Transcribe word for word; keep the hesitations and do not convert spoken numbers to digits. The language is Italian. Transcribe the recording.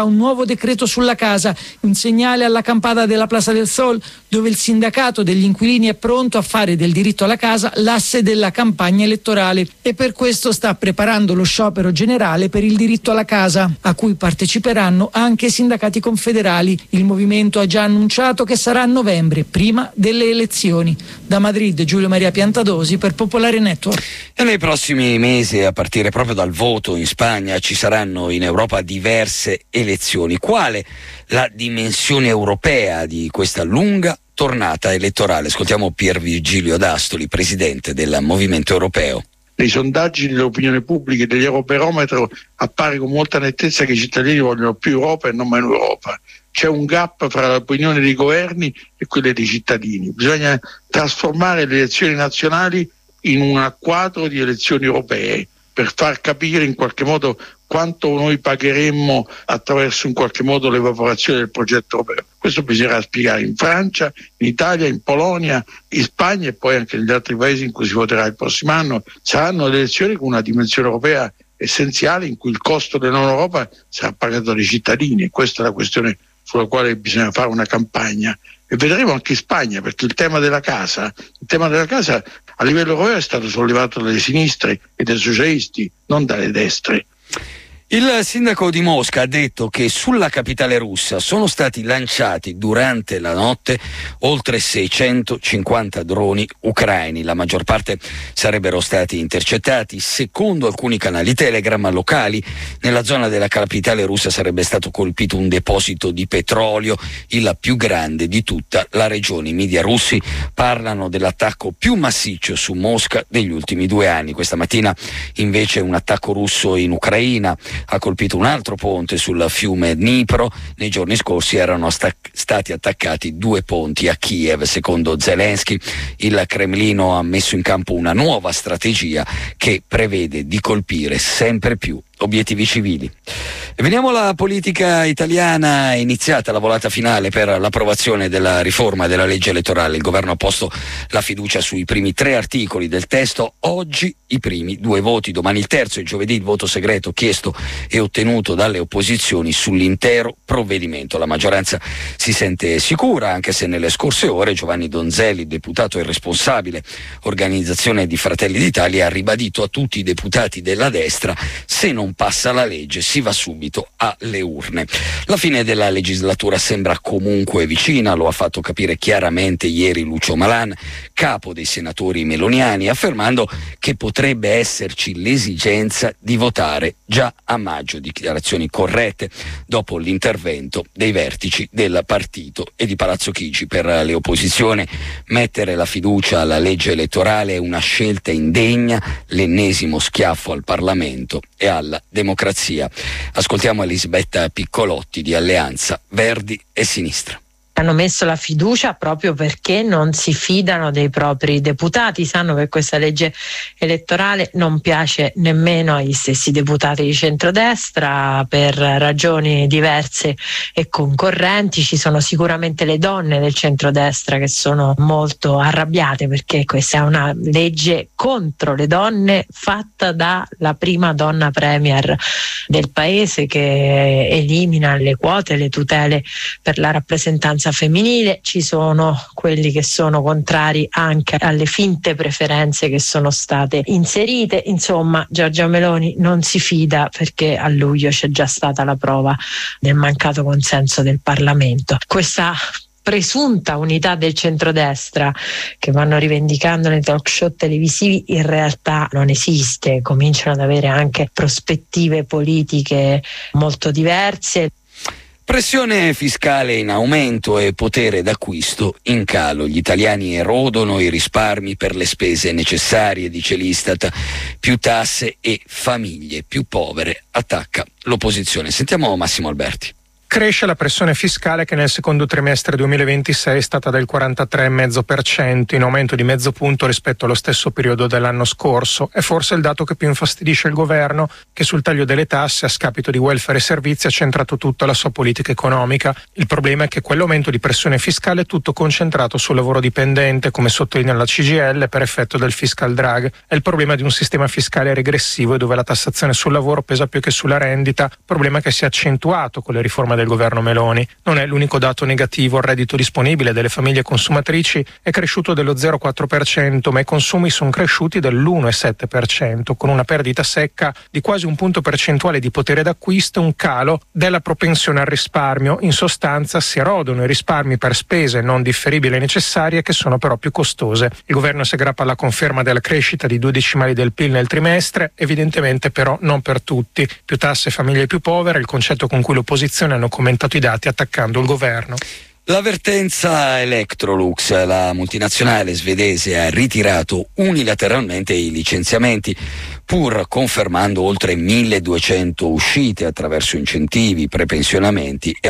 Un nuovo decreto sulla casa, un segnale alla campata della Plaza del Sol, dove il sindacato degli inquilini è pronto a fare del diritto alla casa l'asse della campagna elettorale e per questo sta preparando lo sciopero generale per il diritto alla casa, a cui parteciperanno anche i sindacati confederali. Il movimento ha già annunciato che sarà a novembre, prima delle elezioni. Da Madrid, Giulio Maria Piantadosi per Popolare Network. E nei prossimi mesi, a partire proprio dal voto in Spagna, ci saranno in Europa diverse elezioni. Quale la dimensione europea di questa lunga tornata elettorale? Ascoltiamo Pier Virgilio D'Astoli, presidente del Movimento Europeo. Nei sondaggi dell'opinione pubblica e degli Eurobarometro appare con molta nettezza che i cittadini vogliono più Europa e non meno Europa. C'è un gap fra l'opinione dei governi e quelle dei cittadini. Bisogna trasformare le elezioni nazionali in un agguato di elezioni europee per far capire in qualche modo quanto noi pagheremmo attraverso in qualche modo l'evaporazione del progetto europeo. Questo bisognerà spiegare in Francia, in Italia, in Polonia, in Spagna e poi anche negli altri paesi in cui si voterà il prossimo anno. Saranno le elezioni con una dimensione europea essenziale in cui il costo della non Europa sarà pagato dai cittadini e questa è la questione sulla quale bisogna fare una campagna. E vedremo anche in Spagna, perché il tema della casa, il tema della casa a livello europeo è stato sollevato dalle sinistre e dai socialisti, non dalle destre. Il sindaco di Mosca ha detto che sulla capitale russa sono stati lanciati durante la notte oltre seicentocinquanta droni ucraini. La maggior parte sarebbero stati intercettati. Secondo alcuni canali Telegram locali, nella zona della capitale russa sarebbe stato colpito un deposito di petrolio, il più grande di tutta la regione. I media russi parlano dell'attacco più massiccio su Mosca degli ultimi due anni. Questa mattina invece un attacco russo in Ucraina ha colpito un altro ponte sul fiume Dnipro. Nei giorni scorsi erano sta- stati attaccati due ponti a Kiev. Secondo Zelensky, il Cremlino ha messo in campo una nuova strategia che prevede di colpire sempre più obiettivi civili. E veniamo alla politica italiana. È iniziata la volata finale per l'approvazione della riforma della legge elettorale. Il governo ha posto la fiducia sui primi tre articoli del testo. Oggi i primi due voti, domani il terzo e giovedì il voto segreto chiesto e ottenuto dalle opposizioni sull'intero provvedimento. La maggioranza si sente sicura, anche se nelle scorse ore Giovanni Donzelli, deputato e responsabile organizzazione di Fratelli d'Italia, ha ribadito a tutti i deputati della destra: se non passa la legge si va subito alle urne. La fine della legislatura sembra comunque vicina, lo ha fatto capire chiaramente ieri Lucio Malan, capo dei senatori meloniani, affermando che potrebbe esserci l'esigenza di votare già a maggio. Dichiarazioni corrette dopo l'intervento dei vertici del partito e di Palazzo Chigi. Per le opposizioni mettere la fiducia alla legge elettorale è una scelta indegna, l'ennesimo schiaffo al Parlamento e alla democrazia. Ascoltiamo Elisabetta Piccolotti di Alleanza Verdi e Sinistra. Hanno messo la fiducia proprio perché non si fidano dei propri deputati, sanno che questa legge elettorale non piace nemmeno agli stessi deputati di centrodestra per ragioni diverse e concorrenti. Ci sono sicuramente le donne del centrodestra che sono molto arrabbiate perché questa è una legge contro le donne fatta dalla prima donna premier del paese, che elimina le quote, le tutele per la rappresentanza femminile. Ci sono quelli che sono contrari anche alle finte preferenze che sono state inserite. Insomma, Giorgia Meloni non si fida perché a luglio c'è già stata la prova del mancato consenso del Parlamento. Questa presunta unità del centrodestra che vanno rivendicando nei talk show televisivi in realtà non esiste, cominciano ad avere anche prospettive politiche molto diverse. Pressione fiscale in aumento e potere d'acquisto in calo. Gli italiani erodono i risparmi per le spese necessarie, dice l'Istat. Più tasse e famiglie più povere, attacca l'opposizione. Sentiamo Massimo Alberti. Cresce la pressione fiscale che nel secondo trimestre duemilaventisei è stata del quarantatré virgola cinque per cento, in aumento di mezzo punto rispetto allo stesso periodo dell'anno scorso. È forse il dato che più infastidisce il governo, che sul taglio delle tasse a scapito di welfare e servizi ha centrato tutta la sua politica economica. Il problema è che quell'aumento di pressione fiscale è tutto concentrato sul lavoro dipendente, come sottolinea la C G I L, per effetto del fiscal drag. È il problema di un sistema fiscale regressivo e dove la tassazione sul lavoro pesa più che sulla rendita, problema che si è accentuato con le riforme del governo Meloni. Non è l'unico dato negativo, il reddito disponibile delle famiglie consumatrici è cresciuto dello zero virgola quattro per cento, ma i consumi sono cresciuti dell'uno virgola sette per cento, con una perdita secca di quasi un punto percentuale di potere d'acquisto e un calo della propensione al risparmio. In sostanza si erodono i risparmi per spese non differibili e necessarie, che sono però più costose. Il governo si aggrappa alla conferma della crescita di due decimali del P I L nel trimestre, evidentemente però non per tutti. Più tasse, famiglie più povere, il concetto con cui l'opposizione hanno commentato i dati attaccando il governo. L'avvertenza Electrolux, la multinazionale svedese ha ritirato unilateralmente i licenziamenti, pur confermando oltre milleduecento uscite attraverso incentivi, prepensionamenti e